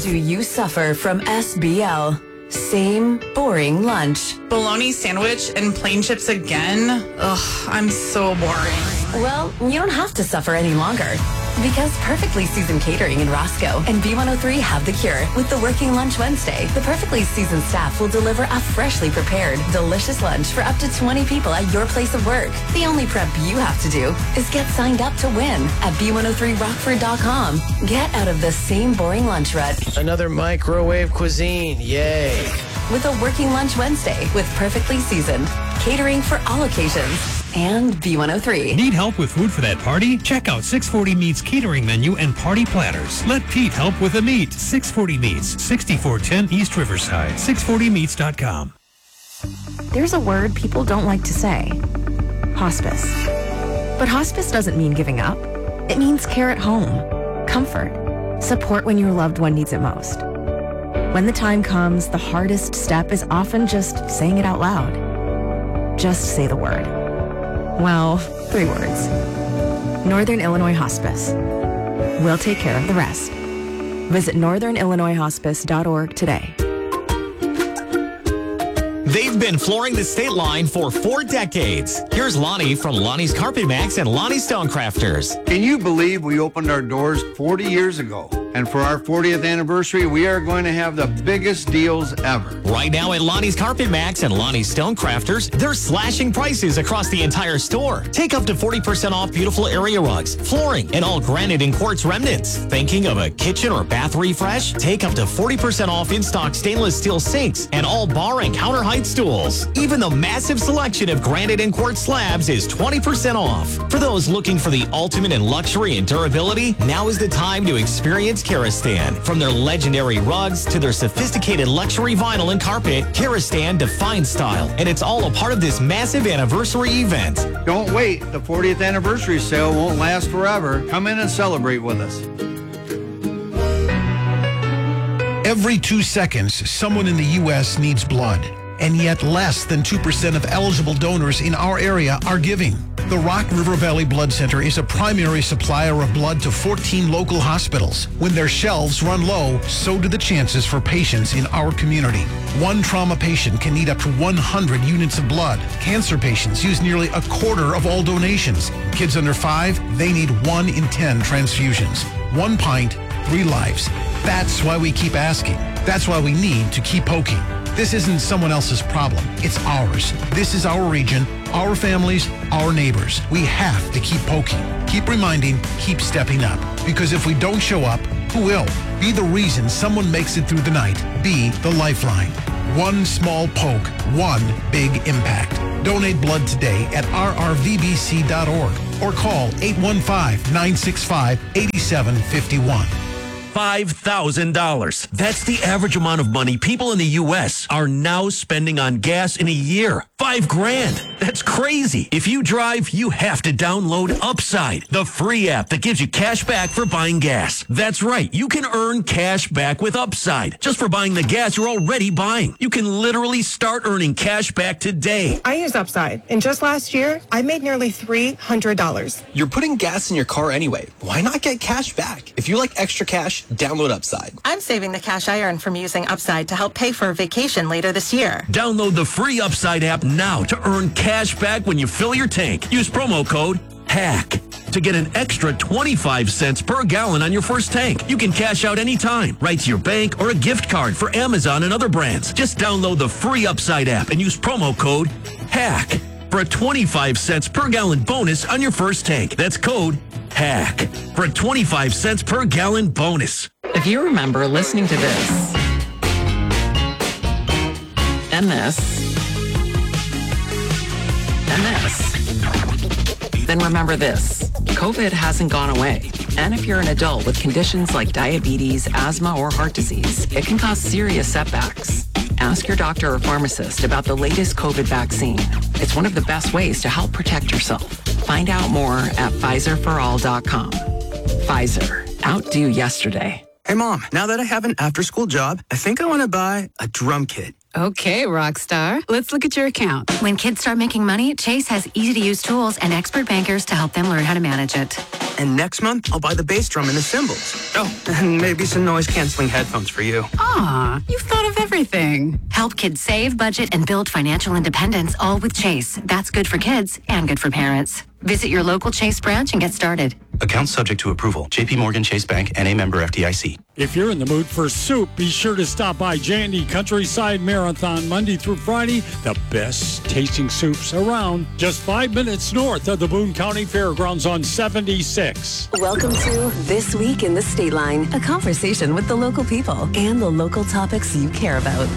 do you suffer from SBL? Same boring lunch. Bologna sandwich and plain chips again? Ugh, I'm so boring. Well, you don't have to suffer any longer. Because Perfectly Seasoned Catering in Roscoe and B103 have the cure. With the Working Lunch Wednesday, the Perfectly Seasoned staff will deliver a freshly prepared, delicious lunch for up to 20 people at your place of work. The only prep you have to do is get signed up to win at B103Rockford.com. Get out of the same boring lunch rut. Another microwave cuisine, yay. With a Working Lunch Wednesday with Perfectly Seasoned. Catering for all occasions. And B103. Need help with food for that party? Check out 640 Meats catering menu and party platters. Let Pete help with the meat. 640 Meats, 6410 East Riverside. 640meats.com. There's a word people don't like to say. Hospice. But hospice doesn't mean giving up. It means care at home, comfort, support when your loved one needs it most. When the time comes, the hardest step is often just saying it out loud. Just say the word. Well, 3 words. Northern Illinois Hospice. We'll take care of the rest. Visit northernillinoishospice.org today. They've been flooring the state line for 4 decades. Here's Lonnie from Lonnie's Carpet Max and Lonnie Stonecrafters. Can you believe we opened our doors 40 years ago? And for our 40th anniversary, we are going to have the biggest deals ever. Right now at Lonnie's Carpet Max and Lonnie's Stonecrafters, they're slashing prices across the entire store. Take up to 40% off beautiful area rugs, flooring, and all granite and quartz remnants. Thinking of a kitchen or bath refresh? Take up to 40% off in-stock stainless steel sinks and all bar and counter height stools. Even the massive selection of granite and quartz slabs is 20% off. For those looking for the ultimate in luxury and durability, now is the time to experience Karastan. From their legendary rugs to their sophisticated luxury vinyl and carpet, Karastan defines style, and it's all a part of this massive anniversary event. Don't wait. The 40th anniversary sale won't last forever. Come in and celebrate with us. Every 2 seconds, someone in the U.S. needs blood. And yet less than 2% of eligible donors in our area are giving. The Rock River Valley Blood Center is a primary supplier of blood to 14 local hospitals. When their shelves run low, so do the chances for patients in our community. One trauma patient can need up to 100 units of blood. Cancer patients use nearly a quarter of all donations. Kids under 5, they need 1 in 10 transfusions. 1 pint, 3 lives. That's why we keep asking. That's why we need to keep poking. This isn't someone else's problem. It's ours. This is our region, our families, our neighbors. We have to keep poking, keep reminding, keep stepping up. Because if we don't show up, who will? Be the reason someone makes it through the night. Be the lifeline. One small poke, one big impact. Donate blood today at rrvbc.org or call 815-965-8751. $5,000. That's the average amount of money people in the U.S. are now spending on gas in a year. $5,000. That's crazy. If you drive, you have to download Upside, the free app that gives you cash back for buying gas. That's right. You can earn cash back with Upside just for buying the gas you're already buying. You can literally start earning cash back today. I use Upside, and just last year, I made nearly $300. You're putting gas in your car anyway. Why not get cash back? If you like extra cash, download Upside. I'm saving the cash I earn from using Upside to help pay for a vacation later this year. Download the free Upside app now to earn cash back when you fill your tank. Use promo code HACK to get an extra 25 cents per gallon on your first tank. You can cash out anytime, right to your bank or a gift card for Amazon and other brands. Just download the free Upside app and use promo code HACK for a 25 cents per gallon bonus on your first tank. That's code HACK for a 25 cents per gallon bonus. If you remember listening to this, and this, and this, then remember this. COVID hasn't gone away. And if you're an adult with conditions like diabetes, asthma, or heart disease, it can cause serious setbacks. Ask your doctor or pharmacist about the latest COVID vaccine. It's one of the best ways to help protect yourself. Find out more at PfizerForAll.com. Pfizer. Outdo yesterday. Hey, Mom, now that I have an after-school job, I think I want to buy a drum kit. Okay, rock star. Let's look at your account. When kids start making money, Chase has easy-to-use tools and expert bankers to help them learn how to manage it. And next month, I'll buy the bass drum and the cymbals. Oh, and maybe some noise-canceling headphones for you. Aw, you've thought of everything. Help kids save, budget, and build financial independence, all with Chase. That's good for kids and good for parents. Visit your local Chase branch and get started. Account subject to approval. J.P. Morgan Chase Bank, N.A. member FDIC. If you're in the mood for soup, be sure to stop by J&E Countryside Marathon Monday through Friday. The best tasting soups around. Just 5 minutes north of the Boone County Fairgrounds on 76. Welcome to This Week in the State Line, a conversation with the local people and the local topics you care about.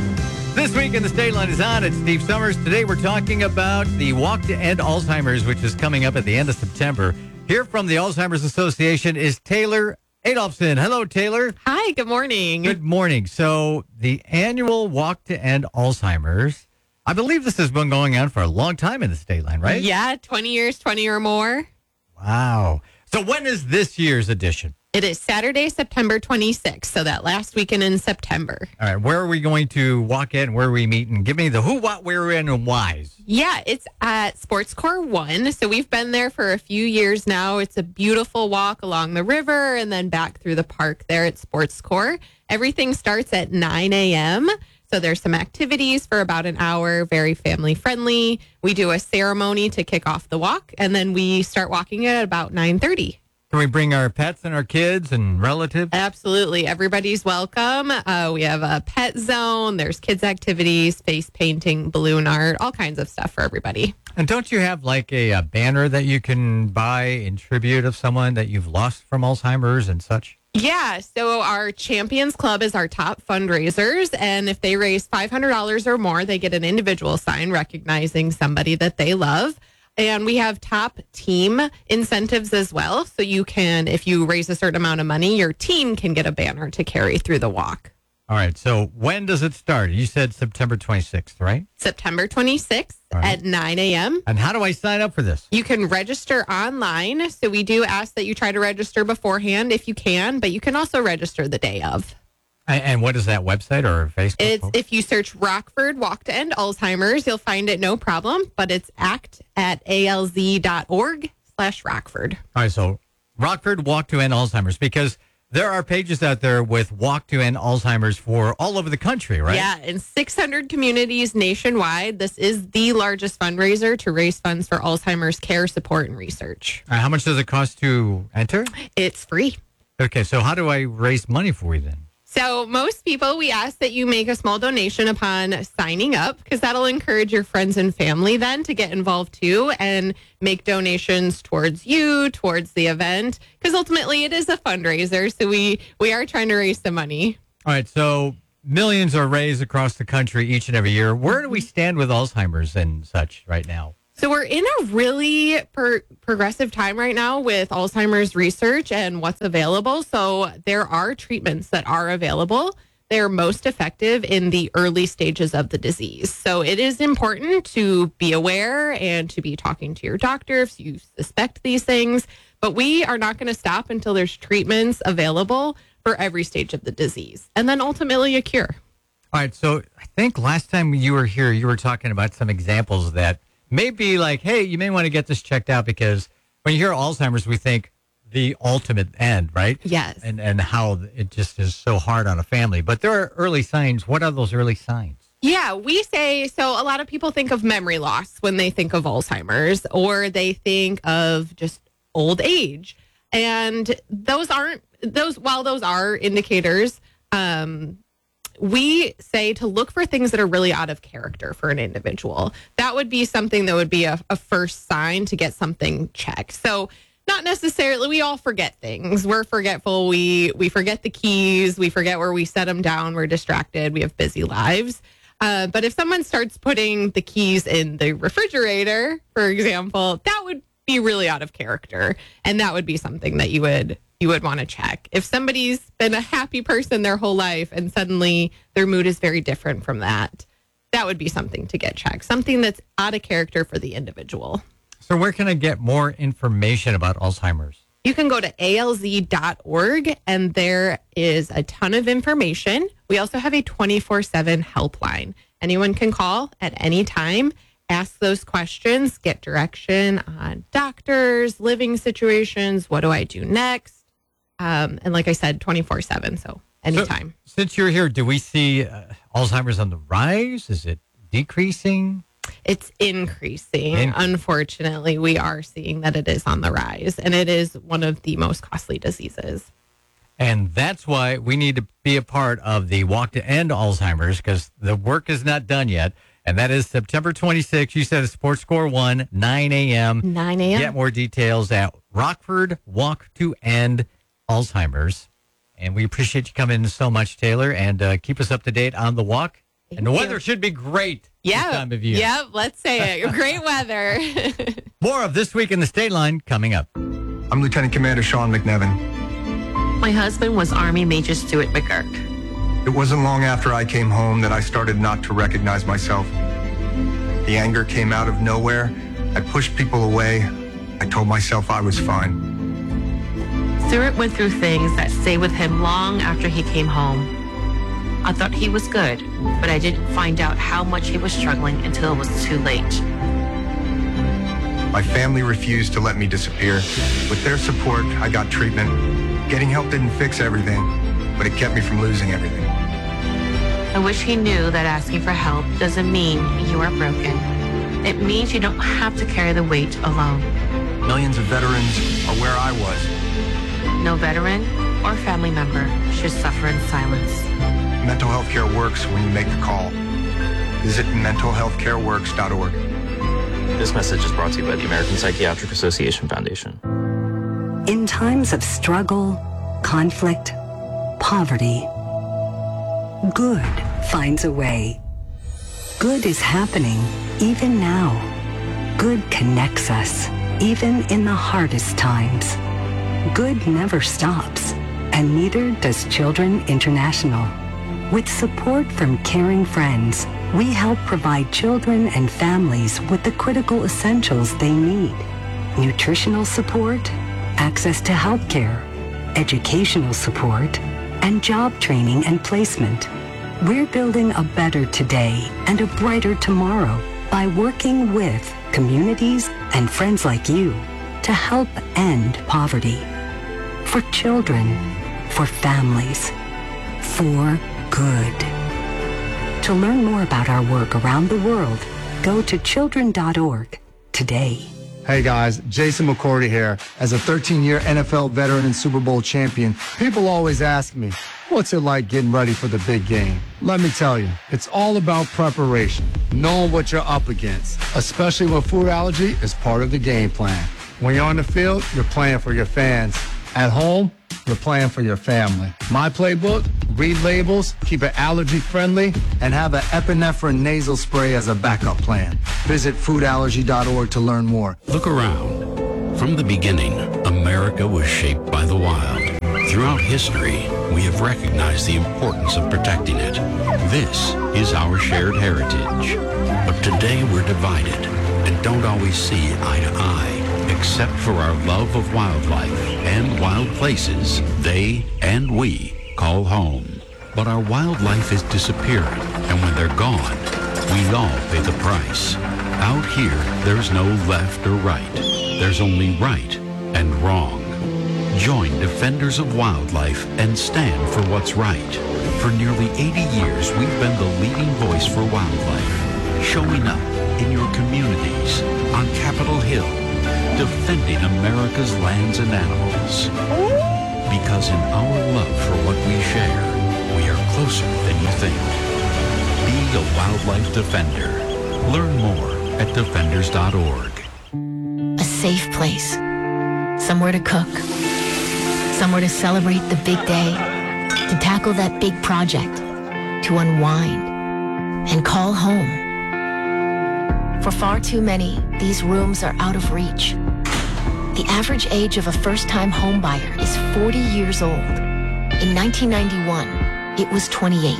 This Week in the State Line is on. It's Steve Summers. Today we're talking about the Walk to End Alzheimer's, which is coming up at the end of September. Here from the Alzheimer's Association is Taylor Adolphson. Hello, Taylor. Hi, good morning. Good morning. So the annual Walk to End Alzheimer's, I believe this has been going on for a long time in the State Line, right? Yeah, 20 years, 20 or more. Wow. So when is this year's edition? It is Saturday, September 26th, so that last weekend in September. All right, where are we going to walk in? Where are we meeting? Give me the who, what, where, when, and whys. Yeah, it's at Sports Core 1, so we've been there for a few years now. It's a beautiful walk along the river and then back through the park there at Sports Core. Everything starts at 9 a.m., so there's some activities for about an hour, very family friendly. We do a ceremony to kick off the walk, and then we start walking at about 9:30. Can we bring our pets and our kids and relatives? Absolutely. Everybody's welcome. We have a pet zone. There's kids' activities, face painting, balloon art, all kinds of stuff for everybody. And don't you have like a banner that you can buy in tribute of someone that you've lost from Alzheimer's and such? Yeah. So our Champions Club is our top fundraisers. And if they raise $500 or more, they get an individual sign recognizing somebody that they love. And we have top team incentives as well. So you can, if you raise a certain amount of money, your team can get a banner to carry through the walk. All right. So when does it start? You said September 26th, right? September 26th at 9 a.m. And how do I sign up for this? You can register online. So we do ask that you try to register beforehand if you can, but you can also register the day of. And what is that website or Facebook? It's if you search Rockford Walk to End Alzheimer's, you'll find it no problem, but it's act@alz.org/Rockford. All right, so Rockford Walk to End Alzheimer's, because there are pages out there with Walk to End Alzheimer's for all over the country, right? Yeah, in 600 communities nationwide. This is the largest fundraiser to raise funds for Alzheimer's care, support, and research. How much does it cost to enter? It's free. Okay, so how do I raise money for you then? So most people, we ask that you make a small donation upon signing up because that'll encourage your friends and family then to get involved too and make donations towards you, towards the event, because ultimately it is a fundraiser. So we are trying to raise some money. All right. So millions are raised across the country each and every year. Where do we stand with Alzheimer's and such right now? So we're in a really progressive time right now with Alzheimer's research and what's available. So there are treatments that are available. They're most effective in the early stages of the disease. So it is important to be aware and to be talking to your doctor if you suspect these things. But we are not going to stop until there's treatments available for every stage of the disease and then ultimately a cure. All right. So I think last time you were here, you were talking about some examples that maybe like, hey, you may want to get this checked out because when you hear Alzheimer's, we think the ultimate end, right? Yes. And how it just is so hard on a family. But there are early signs. What are those early signs? Yeah, we say, so a lot of people think of memory loss when they think of Alzheimer's, or they think of just old age. And while those are indicators, we say to look for things that are really out of character for an individual. That would be something that would be a first sign to get something checked. So not necessarily, we all forget things. We're forgetful. We forget the keys. We forget where we set them down. We're distracted. We have busy lives. But if someone starts putting the keys in the refrigerator, for example, that would be really out of character. And that would be something that you would want to check. If somebody's been a happy person their whole life and suddenly their mood is very different from that, that would be something to get checked. Something that's out of character for the individual. So where can I get more information about Alzheimer's? You can go to alz.org, and there is a ton of information. We also have a 24/7 helpline. Anyone can call at any time, ask those questions, get direction on doctors, living situations, what do I do next? And like I said, 24/7, so anytime. So, since you're here, do we see Alzheimer's on the rise? Is it decreasing? It's increasing. Unfortunately, we are seeing that it is on the rise, and it is one of the most costly diseases. And that's why we need to be a part of the Walk to End Alzheimer's, because the work is not done yet. And that is September 26th. You said it's Sports Score 1, 9 a.m. 9 a.m. Get more details at Rockford Walk to End Alzheimer's. And we appreciate you coming in so much, Taylor, and keep us up to date on the walk. And the weather should be great this time of year. Yeah, let's say it. Great weather. More of This Week in the State Line coming up. I'm Lieutenant Commander Sean McNevin. My husband was Army Major Stuart McGurk. It wasn't long after I came home that I started not to recognize myself. The anger came out of nowhere. I pushed people away. I told myself I was fine. Stuart went through things that stayed with him long after he came home. I thought he was good, but I didn't find out how much he was struggling until it was too late. My family refused to let me disappear. With their support, I got treatment. Getting help didn't fix everything, but it kept me from losing everything. I wish he knew that asking for help doesn't mean you are broken. It means you don't have to carry the weight alone. Millions of veterans are where I was. No veteran or family member should suffer in silence. Mental health care works when you make the call. Visit mentalhealthcareworks.org. This message is brought to you by the American Psychiatric Association Foundation. In times of struggle, conflict, poverty, good finds a way. Good is happening even now. Good connects us, even in the hardest times. Good never stops, and neither does Children International. With support from caring friends, we help provide children and families with the critical essentials they need. Nutritional support, access to health care, educational support, and job training and placement. We're building a better today and a brighter tomorrow by working with communities and friends like you to help end poverty. For children, for families, for good. To learn more about our work around the world, go to children.org today. Hey guys, Jason McCourty here. As a 13-year NFL veteran and Super Bowl champion, people always ask me, what's it like getting ready for the big game? Let me tell you, it's all about preparation, knowing what you're up against, especially when food allergy is part of the game plan. When you're on the field, you're playing for your fans. At home, you're playing for your family. My playbook, read labels, keep it allergy friendly, and have an epinephrine nasal spray as a backup plan. Visit foodallergy.org to learn more. Look around. From the beginning, America was shaped by the wild. Throughout history, we have recognized the importance of protecting it. This is our shared heritage. But today we're divided and don't always see eye to eye. Except for our love of wildlife and wild places they and we call home. But our wildlife is disappearing, and when they're gone, we all pay the price. Out here, there's no left or right. There's only right and wrong. Join Defenders of Wildlife and stand for what's right. For nearly 80 years, we've been the leading voice for wildlife, showing up in your communities, on Capitol Hill, defending America's lands and animals. Because in our love for what we share, we are closer than you think. Be a wildlife defender. Learn more at defenders.org. A safe place. Somewhere to cook. Somewhere to celebrate the big day. To tackle that big project. To unwind. And call home. For far too many, these rooms are out of reach. The average age of a first-time homebuyer is 40 years old. In 1991, it was 28.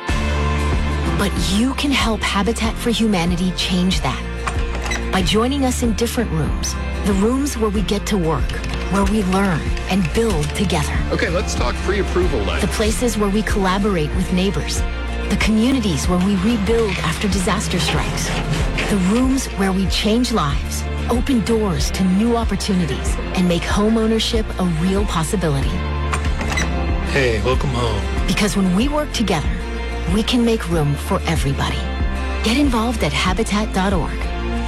But you can help Habitat for Humanity change that by joining us in different rooms, the rooms where we get to work, where we learn and build together. Okay, let's talk pre-approval then. The places where we collaborate with neighbors. The communities where we rebuild after disaster strikes. The rooms where we change lives, open doors to new opportunities, and make home ownership a real possibility. Hey, welcome home. Because when we work together, we can make room for everybody. Get involved at Habitat.org.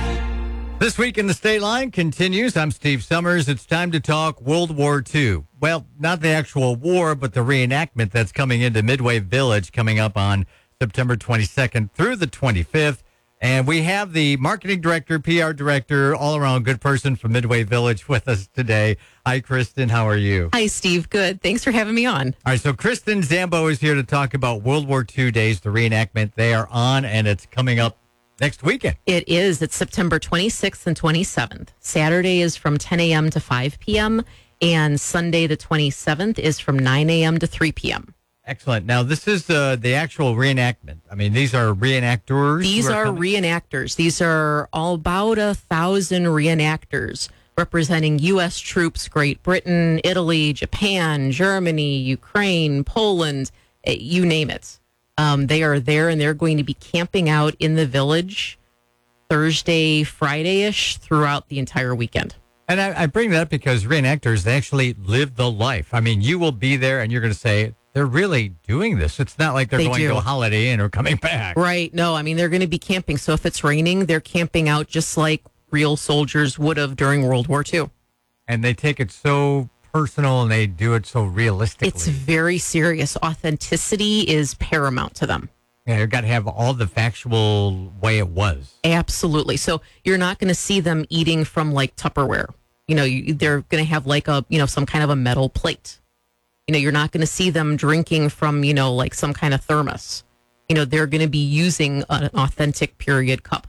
This Week in the State Line continues. I'm Steve Summers. It's time to talk World War II. Well, not the actual war, but the reenactment that's coming into Midway Village coming up on September 22nd through the 25th. And we have the marketing director, PR director, all-around good person from Midway Village with us today. Hi, Kristen. How are you? Hi, Steve. Good. Thanks for having me on. All right, so Kristen Zambo is here to talk about World War II Days, the reenactment. They are on, and it's coming up next weekend. It is. It's September 26th and 27th. Saturday is from 10 a.m. to 5 p.m., and Sunday the 27th is from 9 a.m. to 3 p.m. Excellent. Now, this is the actual reenactment. I mean, these are reenactors? These are reenactors. These are all about 1,000 reenactors representing U.S. troops, Great Britain, Italy, Japan, Germany, Ukraine, Poland, you name it. They are there, and they're going to be camping out in the village Thursday, Friday-ish throughout the entire weekend. And I bring that up because reenactors, they actually live the life. I mean, you will be there, and you're going to say, they're really doing this. It's not like they're going to a Holiday Inn or coming back. Right. No, I mean, they're going to be camping. So if it's raining, they're camping out just like real soldiers would have during World War II. And they take it so personal, and they do it so realistically. It's very serious. Authenticity is paramount to them. Yeah, you've got to have all the factual way it was. Absolutely. So you're not going to see them eating from like Tupperware. You know, they're going to have like a, some kind of a metal plate. You're not going to see them drinking from, like some kind of thermos. They're going to be using an authentic period cup.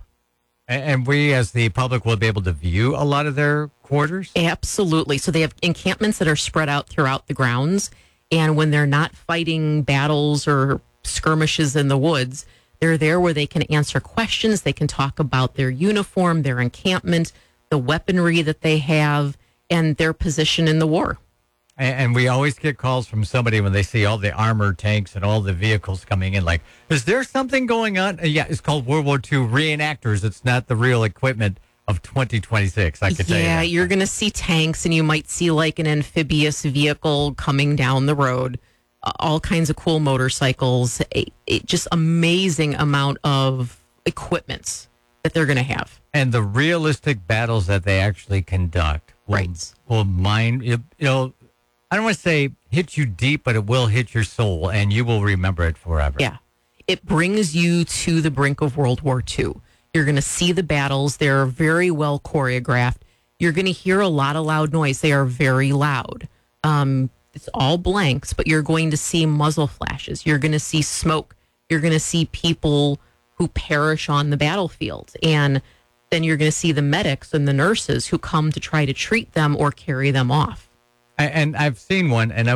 And we, as the public, will be able to view a lot of their quarters? Absolutely. So they have encampments that are spread out throughout the grounds. And when they're not fighting battles or skirmishes in the woods, they're there where they can answer questions. They can talk about their uniform, their encampment, the weaponry that they have, and their position in the war. And we always get calls from somebody when they see all the armored tanks and all the vehicles coming in, like, is there something going on? Yeah, it's called World War II reenactors. It's not the real equipment of 2026, I could tell you. Yeah, you're going to see tanks, and you might see like an amphibious vehicle coming down the road, all kinds of cool motorcycles, just amazing amount of equipment that they're going to have. And the realistic battles that they actually conduct will mind, I don't want to say hit you deep, but it will hit your soul, and you will remember it forever. Yeah. It brings you to the brink of World War II. You're going to see the battles. They're very well choreographed. You're going to hear a lot of loud noise. They are very loud. It's all blanks, but you're going to see muzzle flashes. You're going to see smoke. You're going to see people who perish on the battlefield. And then you're going to see the medics and the nurses who come to try to treat them or carry them off. And I've seen one, and I